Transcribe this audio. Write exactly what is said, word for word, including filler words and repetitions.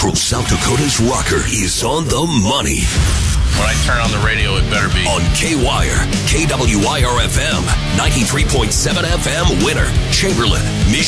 Central South Dakota's rocker is on the money. When I turn on the radio, it better be On K-Wire, K W I R F M, ninety-three point seven F M, Winter, Chamberlain, Michigan.